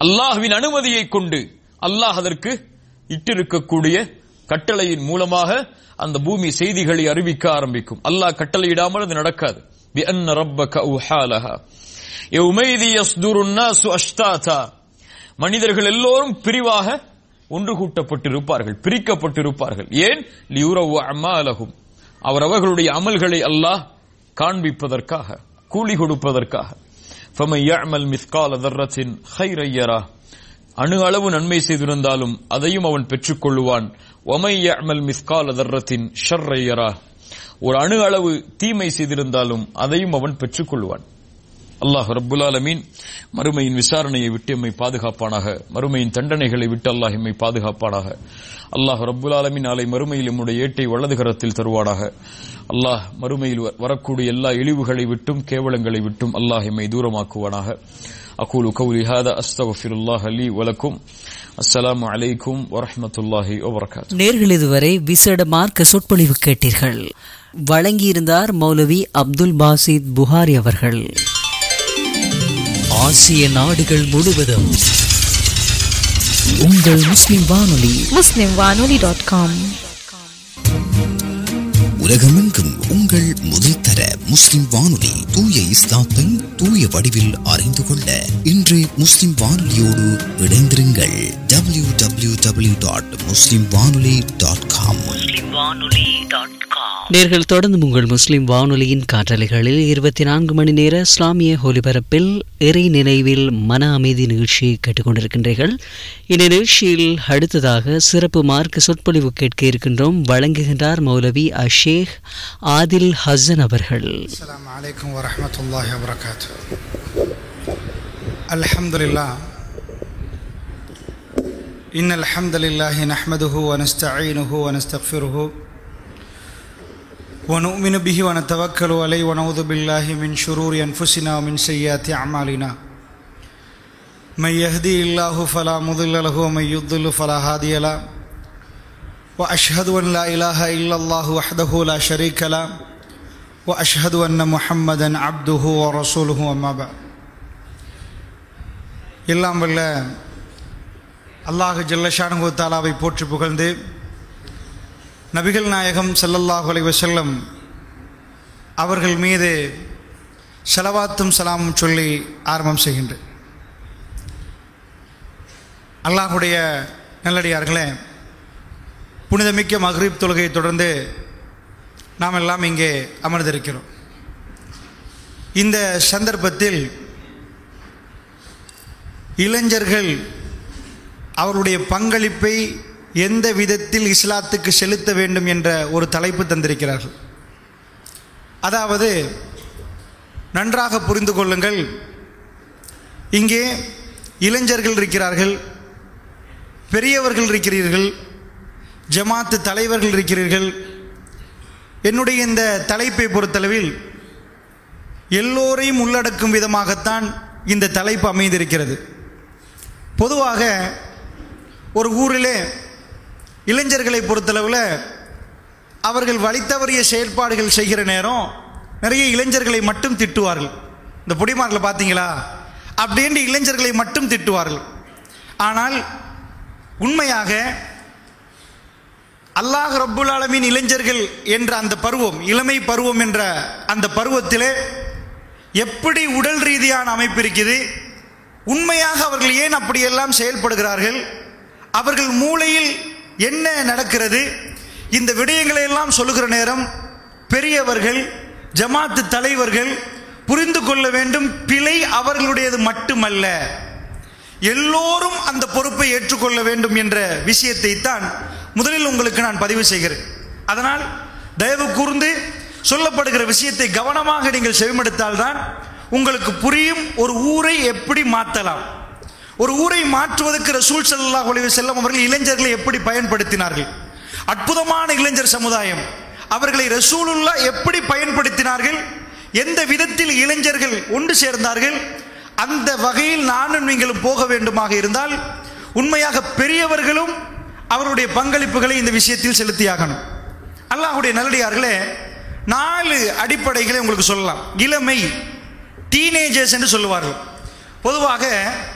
அல்லாஹ்வின் அனுமதியை கொண்டு அல்லாஹ் அதற்கு இட்டிருக்கக்கூடிய கட்டளையின் மூலமாக அந்த பூமி செய்திகளை அறிவிக்க ஆரம்பிக்கும். அல்லாஹ் கட்டளையிடாமல் அது நடக்காது. بِأَنَّ رَبَّكَ أَوْحَى لَهَا يَوْمَئِذٍ يَصْدُرُ النَّاسُ أَشْتَاتًا மனிதர்கள் எல்லோரும் பிரிவாக ஒன்று கூட்டப்பட்டிருப்பார்கள், பிரிக்கப்பட்டிருப்பார்கள். ஏன்? லியுரவு அமாலஹும் அவர்களுடைய அமல்களை அல்லாஹ் காண்பிப்பதற்காக, கூலி கொடுப்பதற்காக. فَمَنْ يَعْمَلْ مِثْقَالَ ذَرَّةٍ خَيْرًا يَرَهُ அணு அளவு நன்மை செய்திருந்தாலும் அதையும் அவன் பெற்றுக் கொள்ளுவான். وَمَنْ يَعْمَلْ مِثْقَالَ ذَرَّةٍ شَرًّا يَرَهُ ஒரு அணு அளவு தீமை செய்திருந்தாலும் அதையும் அவன் பெற்றுக் கொள்வான். அல்லாஹ் ரப்புல் ஆலமீன் மறுமையின் விசாரணையை விட்டு எம்மை பாதுகாப்பானாக. மறுமையின் தண்டனைகளை விட்டு அல்லாஹ் எம்மை பாதுகாப்பானாக. அல்லாஹ் ரப்புல் ஆலமீன் நாளை மறுமையில் நம்முடைய ஏட்டை வலது கரத்தில் தருவானாக. அல்லாஹ் மறுமையில் வரக்கூடிய எல்லா இழிவுகளை விட்டும் கேவலங்களை விட்டும் அல்லாஹ் எம்மை தூரமாக்குவானாக. அகூலு கௌலி ஹாதா அஸ்தக்ஃபிருல்லாஹ் லீ வ லக்கும். அஸ்ஸலாமு அலைக்கும் வரஹ்மத்துல்லாஹி வ பரகாத்துஹு. நேர்கள் இதுவரை விசேட மார்க்க சொற்பொழிவு கேட்டீர்கள். வழங்கியிருந்தார் மௌலவி அப்துல் பாசித் புகாரி அவர்கள். ஆசிய நாடுகள் முழுவதும் உங்கள் முஸ்லிம் வானொலி muslimwanoli.com. உலகமெங்கும் உங்கள் முதல் தர முஸ்லிம் வானொலி தூய இஸ்லாத்தை தூய வடிவில் அறிந்து கொள்ள இன்று முஸ்லிம் வானொலியோடு இணைந்திருங்கள். www.muslimwanoli.com. நேர்கள் தொடர்ந்து உங்கள் முஸ்லிம் வானொலியின் காற்றலைகளில் 24 மணி நேர இஸ்லாமிய ஒலிபரப்பில் இறை நினைவில் மன அமைதி நிகழ்ச்சி கேட்டுக்கொண்டிருக்கின்றீர்கள். இந்த நிகழ்ச்சியில் அடுத்ததாக சிறப்பு மார்க்க சொற்பொழிவு கேட்க இருக்கின்றோம். வழங்குகின்றார் மௌலவி அஷேக் ஆதில் ஹசன் அவர்கள். அஸ்ஸலாமு அலைக்கும் வரஹ்மத்துல்லாஹி வபரகாத்துஹு. அல்ஹம்துலில்லாஹ் இன்னல் ஹம்தலில்லாஹி நஹ்மதுஹு வ நஸ்தஈனுஹு வ நஸ்தக்ஃபிருஹு வ நு'மினு பிஹி வ நதவக்கலு அலைஹி வ நஊது பில்லாஹி மின் ஷுரூரி அன்ஃபுஸினா வ மின் ஸய்யிஆத்தி அஅமாலினா. மன் யஹ்திஹில்லாஹு ஃபலா முضில்ல லஹு வ மன் யுضلل ஃபலா ஹாதிய லஹு. வ அஷ்ஹது அன் லா இலாஹா இல்லல்லாஹு வஹ்தஹு லா ஷரீக லஹு வ அஷ்ஹது அன்ன முஹம்மதன் அப்துஹு வ ரசூலுஹு. அம்மா பஅத். எல்லாம் வல்ல அல்லாஹ் ஜல்ல ஷானுஹு தஆலாவை போற்றி புகழ்ந்து நபிகள் நாயகம் ஸல்லல்லாஹு அலைஹி வஸல்லம் அவர்கள் மீது ஸலவாத்தும் ஸலாமும் சொல்லி ஆரம்பம் செய்கின்றேன். அல்லாஹ்வுடைய நல்லடியார்களே, புனிதமிக்க மக்ரிப் தொழுகையை தொடர்ந்து நாம் எல்லாம் இங்கே அமர்ந்திருக்கிறோம். இந்த சந்தர்ப்பத்தில் இளைஞர்கள் அவருடைய பங்களிப்பை எந்த விதத்தில் இஸ்லாத்துக்கு செலுத்த வேண்டும் என்ற ஒரு தலைப்பு தந்திருக்கிறார்கள். அதாவது, நன்றாக புரிந்து கொள்ளுங்கள், இங்கே இளைஞர்கள் இருக்கிறார்கள், பெரியவர்கள் இருக்கிறீர்கள், ஜமாத்து தலைவர்கள் இருக்கிறீர்கள். என்னுடைய இந்த தலைப்பை பொறுத்தளவில் எல்லோரையும் உள்ளடக்கும் விதமாகத்தான் இந்த தலைப்பு அமைந்திருக்கிறது. பொதுவாக ஒரு ஊரிலே இளைஞர்களை பொறுத்தளவில் அவர்கள் வழித்தவறிய செயற்பாடுகள் செய்கிற நேரம் நிறைய இளைஞர்களை மட்டும் திட்டுவார்கள். இந்த பொடிமார்களை பார்த்தீங்களா அப்படின்ற இளைஞர்களை மட்டும் திட்டுவார்கள். ஆனால் உண்மையாக அல்லாஹ் ரப்புல் ஆலமீன் இளைஞர்கள் என்ற அந்த பருவம், இளமை பருவம் என்ற அந்த பருவத்திலே எப்படி உடல் ரீதியான அமைப்பு இருக்குது, உண்மையாக அவர்கள் ஏன் அப்படியெல்லாம் செயல்படுகிறார்கள், அவர்கள் மூளையில் என்ன நடக்கிறது, இந்த விடயங்களை எல்லாம் சொல்லுகிற நேரம் பெரியவர்கள், ஜமாத்து தலைவர்கள் புரிந்து கொள்ள வேண்டும். பிழை அவர்களுடையது மட்டுமல்ல, எல்லோரும் அந்த பொறுப்பை ஏற்றுக்கொள்ள வேண்டும் என்ற விஷயத்தை தான் முதலில் உங்களுக்கு நான் பதிவு செய்கிறேன். அதனால் தயவு கூர்ந்து சொல்லப்படுகிற விஷயத்தை கவனமாக நீங்கள் செவிமடுத்தால்தான் உங்களுக்கு புரியும். ஒரு ஊரை எப்படி மாற்றலாம், ஒரு ஊரை மாற்றுவதற்கு ரசூல் ஸல்லல்லாஹு அலைஹி வஸல்லம் அவர்கள் இளைஞர்களை எப்படி பயன்படுத்தினார்கள், அற்புதமான இளைஞர் சமுதாயம், அவர்களை ரசூலுல்லாஹ் எப்படி பயன்படுத்தினார்கள், எந்த விதத்தில் இளைஞர்கள் ஒன்று சேர்ந்தார்கள், அந்த வகையில் நானும் நீங்களும் போக வேண்டுமாக இருந்தால் உண்மையாக பெரியவர்களும் அவருடைய பங்களிப்புகளை இந்த விஷயத்தில் செலுத்தியாகணும். அல்லாஹ்வுடைய நல்லடியார்களே, 4 அடிப்படைகளை உங்களுக்கு சொல்லலாம். இளமை, டீனேஜர்ஸ் என்று சொல்லுவார்கள். பொதுவாக